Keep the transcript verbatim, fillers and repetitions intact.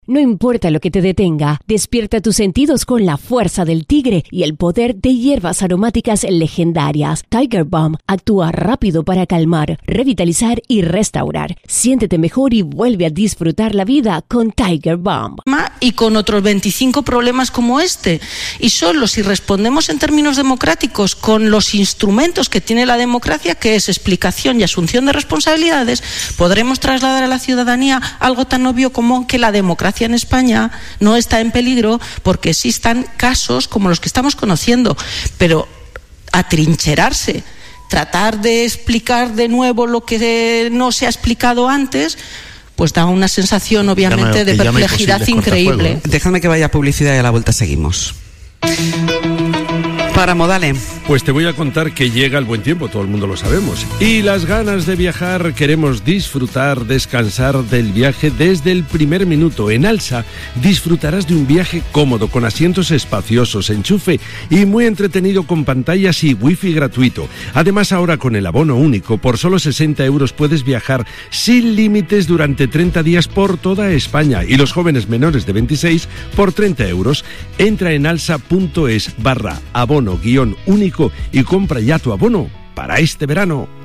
No importa lo que te detenga, despierta tus sentidos con la fuerza del tigre y el poder de hierbas aromáticas legendarias. Tiger Balm actúa rápido para calmar, revitalizar y restaurar. Siéntete mejor y vuelve a disfrutar la vida con Tiger Balm. Y con otros veinticinco problemas como este. Y solo si respondemos en términos democráticos con los instrumentos que tiene la democracia, que es explicación y asunción de responsabilidades, podremos trasladar a la ciudadanía algo tan obvio como que la democracia en España no está en peligro porque existan casos como los que estamos conociendo. Pero atrincherarse, tratar de explicar de nuevo lo que no se ha explicado antes, pues da una sensación obviamente de perplejidad increíble. Déjame que vaya a publicidad y a la vuelta seguimos. Para Modale. Pues te voy a contar que llega el buen tiempo, todo el mundo lo sabemos. Y las ganas de viajar, queremos disfrutar, descansar del viaje desde el primer minuto. En Alsa disfrutarás de un viaje cómodo, con asientos espaciosos, enchufe y muy entretenido con pantallas y wifi gratuito. Además, ahora con el abono único, por solo sesenta euros puedes viajar sin límites durante treinta días por toda España. Y los jóvenes menores de veintiséis por treinta euros. Entra en alsa.es barra abono guión único y compra ya tu abono para este verano.